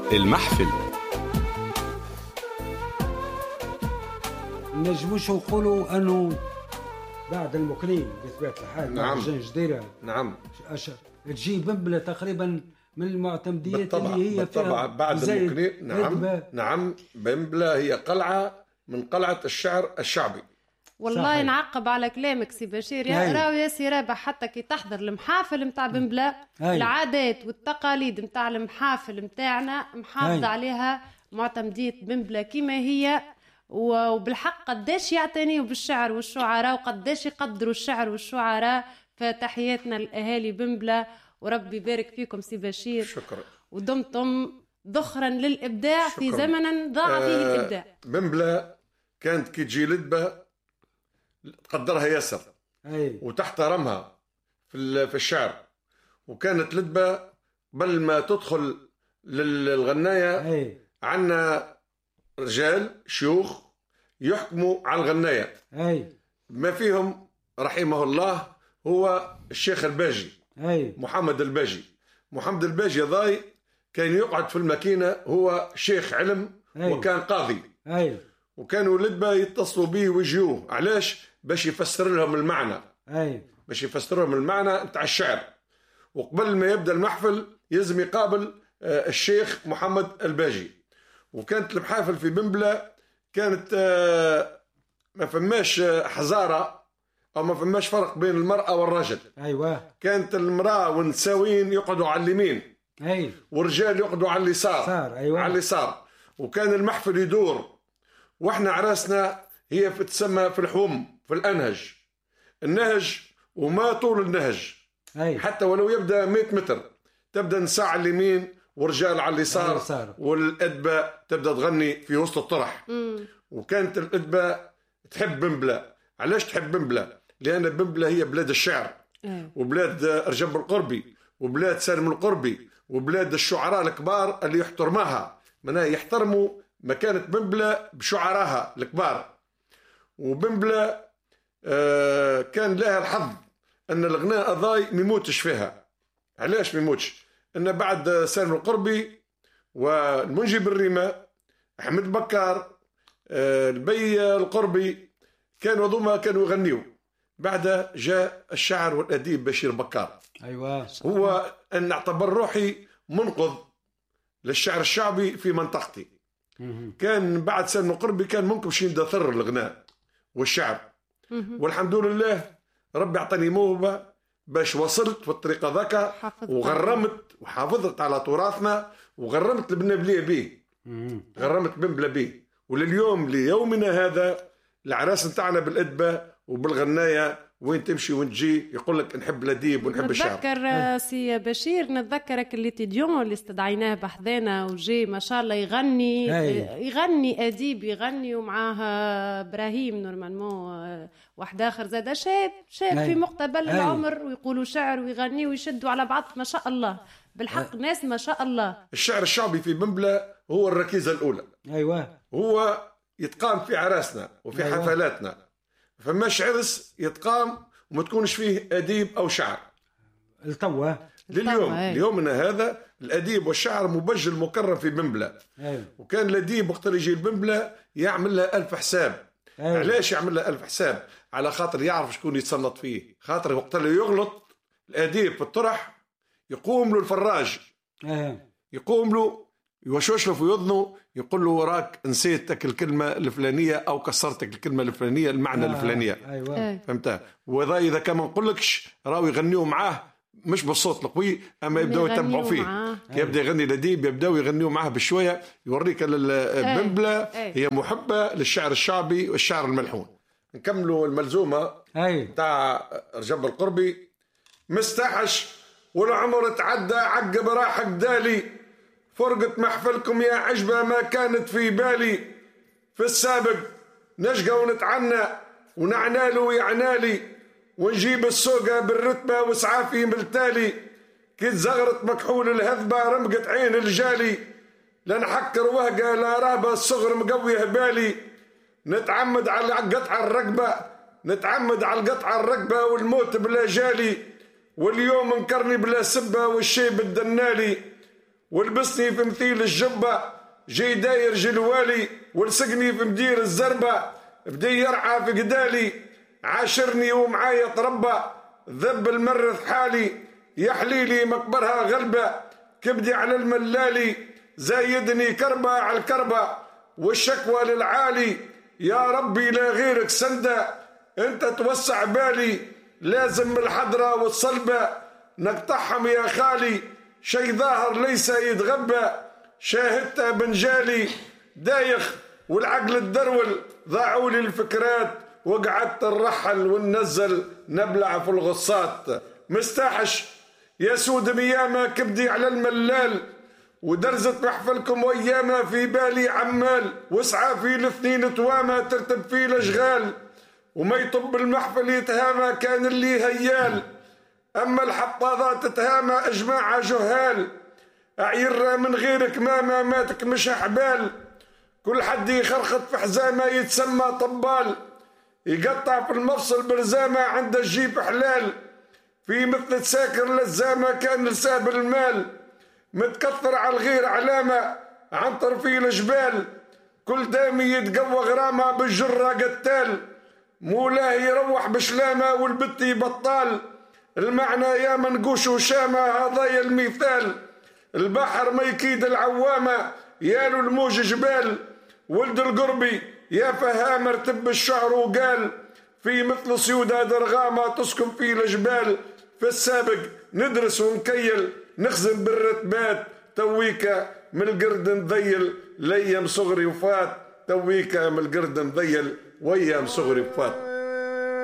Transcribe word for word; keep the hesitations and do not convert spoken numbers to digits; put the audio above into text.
المحفل. نجموش نقولوا انه بعد المقنين بطبيعه الحال نعم جديره نعم تجي بمبله تقريبا من المعتمديات بالطبع. اللي هي بالطبع بعد المقنين. نعم نعم بمبله هي قلعه من قلعه الشعر الشعبي. والله صحيح. نعقب على كلامك سي بشير يا راو يا سي رابح، حتى كي تحضر المحافل متاع بمبله العادات والتقاليد متاع المحافل متاعنا محافظ عليها معتمديه بمبله كما هي، وبالحق قداش يعتنيوا بالشعر والشعراء وقداش يقدروا الشعر والشعراء. فتحياتنا لأهالي بمبلة وربي يبارك فيكم سي بشير. شكرا. ودمتم ذخرا للإبداع شكرا. في زمن ضاع فيه آه الإبداع. بمبلة كانت كي تجي لدبة تقدرها ياسر وتحترمها في في الشعر، وكانت لدبة قبل ما تدخل للغناية عنا رجال شيوخ يحكموا على الغناية أي. ما فيهم رحمه الله هو الشيخ الباجي أي. محمد الباجي. محمد الباجي ضاي كان يقعد في الماكينة، هو شيخ علم أي. وكان قاضي أي. وكانوا لدبا يتصلوا به ويجيوه علاش باش يفسر لهم المعنى أي. باش يفسر لهم المعنى بتاع الشعر. وقبل ما يبدأ المحفل يلزم يقابل الشيخ محمد الباجي. وكانت المحافل في بمبلة كانت ما فماش حزارة أو ما فماش فرق بين المرأة والرجل. أيوة. كانت المرأة والنساوين يقعدوا على اليمين أي. والرجال يقعدوا على اليسار. أيوة. على اليسار. وكان المحفل يدور واحنا عراسنا هي في تسمى في الحوم في الأنهج النهج وما طول النهج أي. حتى ولو يبدأ مئة متر تبدأ نساء على اليمين ورجال على اليسار والأدبة تبدأ تغني في وسط الطرح. مم. وكانت الأدبة تحب بمبلة. علاش تحب بمبلة؟ لأن بمبلة هي بلاد الشعر مم. وبلاد رجب القربي وبلاد سالم القربي وبلاد الشعراء الكبار اللي يحترمها منها يحترموا مكانة بمبلة بشعراها الكبار. وبمبلة آه كان لها الحظ أن الغناء ضاي ميموتش فيها. علاش ميموتش؟ أن بعد سالم القربي والمنجي الريمة أحمد بكار آه البي القربي كانوا ذوما كانوا يغنيوا. بعد جاء الشاعر والأديب بشير بكار. أيوة. هو أن اعتبر روحي منقذ للشعر الشعبي في منطقتي. كان بعد سالم القربي كان ممكن شي ندثر الغناء والشعر. والحمد لله ربي اعطاني موهبه باش وصلت في الطريقه ذاك وغرمت وحافظت على تراثنا وغرمت البنبليه به. غرمت بمبله به ولليوم ليومنا هذا العراس نتاعنا بالادبه وبالغنايه وين تمشي وين تجي يقول لك نحب الاديب ونحب الشعر. نتذكر سي بشير نتذكرك اللي تديون اللي استدعيناه بحذانا وجي ما شاء الله يغني هي. يغني اديب يغني ومعاه ابراهيم نورمالمون واحد اخر زاد شاب شاب في مقتبل هي. العمر ويقولوا شعر ويغني ويشدوا على بعض ما شاء الله بالحق هي. ناس ما شاء الله. الشعر الشعبي في بمبلة هو الركيزه الاولى. ايوه هو يتقام في عراسنا وفي أيوة. حفلاتنا فماش عرس يتقام وما تكونش فيه أديب أو شعر. التوا لليوم اليومنا هذا الأديب والشعر مبجل مكرم في بمبلة. أيوة. وكان الأديب وقت يجي البمبلة يعمل له ألف حساب. أيوة. علاش يعمل له ألف حساب؟ على خاطر يعرف شكون يتصنت فيه. خاطر وقت اللي يغلط الأديب في الطرح يقوم له الفراج. أيوة. يقوم له يوشوش له في يضنه يقول له وراك نسيتك الكلمة الفلانية أو كسرتك الكلمة الفلانية المعنى آه. الفلانية. أيوة. فهمتها؟ وإذا إذا كان ما نقولكش راهو يغنيوا معاه مش بالصوت القوي أما يبدأوا يتبعوا فيه. يبدأ يغني الأديب يبدأوا يغنيوا معاه بشوية يوريك البمبلة هي محبة للشعر الشعبي والشعر الملحون. نكملوا الملزومة تاع رجب القربي. مستحش والعمر تعدى عقب راحك دالي فرقة محفلكم يا عجبة ما كانت في بالي في السابق نشقى ونتعنى ونعنالي ويعنالي ونجيب السوقة بالرتبة وسعافي بالتالي كي تزغرت مكحول الهذبة رمقت عين الجالي لا نحكر وهقة لا رهبة الصغر مقويه بالي نتعمد على قطع الرقبة نتعمد على القطع الرقبة والموت بلا جالي واليوم انكرني بلا سبة والشيب الدنالي ولبسني في مثيل الجبة، جي داير جلوالي ولسقني في مدير الزربة، بدي يرعى في قدالي عاشرني ومعايا تربى، ذب المرث حالي يحليلي مقبرها غلبة، كبدي على الملالي زايدني كربة على الكربة، والشكوى للعالي يا ربي لا غيرك سندة، انت توسع بالي لازم الحضرة والصلبة نقطعهم يا خالي، شي ظاهر ليس يتغبى شاهدت بنجالي دايخ والعقل الدرول، ضاعوا لي الفكرات وقعدت الرحل وننزل نبلع في الغصات، مستحش يا سود ميامة كبدي على الملال، ودرزت محفلكم وياما في بالي عمال، واسعى في الاثنين توامى ترتب في الاشغال، وما يطب المحفل يتهامى كان اللي هيال، اما الحطاضات تتهامى اجماع جهال، اعير من غيرك ماما ماتك مش حبال، كل حد يخرخط في حزامه يتسمى طبال، يقطع في المفصل برزامه عند الجيب حلال، في مثل تساكر لزامه كان لساب المال، متكثر على الغير علامه عن طرفي الجبال، كل دامي يتقوى غرامه بالجره قتال، مولاه يروح بشلامه والبت بطال، المعنى يا منقوش وشامه هذا المثال، البحر ما يكيد العوامه يالو الموج جبال، ولد القربي يا فهام ارتب الشعر وقال، في مثل سيودة درغامة تسكن في الجبال، في السابق ندرس ونكيل نخزن بالرتبات، تويكا من القرد نذيل ليام صغري وفات، تويكا من القرد نذيل وايام صغري وفات.